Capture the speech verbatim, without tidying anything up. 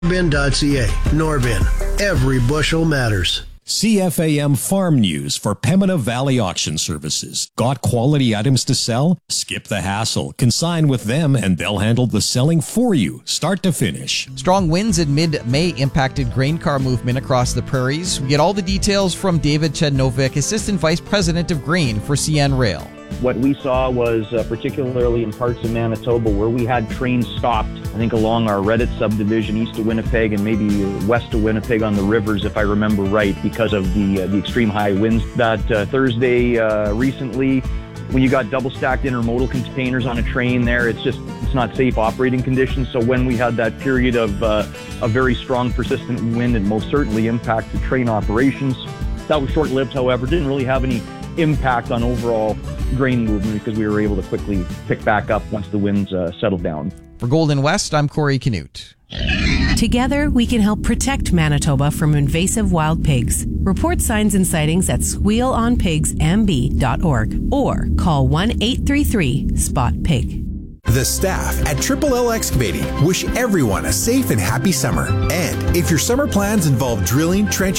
Norbin dot c a. Norbin. Every bushel matters. C F A M Farm News for Pembina Valley Auction Services. Got quality items to sell? Skip the hassle. Consign with them and they'll handle the selling for you, start to finish. Strong winds in mid-May impacted grain car movement across the prairies. We get all the details from David Chednovic, Assistant Vice President of Grain for C N Rail. What we saw was uh, particularly in parts of Manitoba where we had trains stopped, I think along our Reddit subdivision east of Winnipeg and maybe west of Winnipeg on the rivers, if I remember right, because of the uh, the extreme high winds. That uh, Thursday uh, recently, when you got double stacked intermodal containers on a train there, it's just it's not safe operating conditions. So when we had that period of uh, a very strong persistent wind, it most certainly impacted train operations. That was short-lived, however, didn't really have any impact on overall grain movement because we were able to quickly pick back up once the winds uh, settled down. For Golden West, I'm Corey Canute. Together, we can help protect Manitoba from invasive wild pigs. Report signs and sightings at squeal on pigs m b dot org or call one eight three three spot pig. The staff at Triple L Excavating wish everyone a safe and happy summer. And if your summer plans involve drilling, trenching,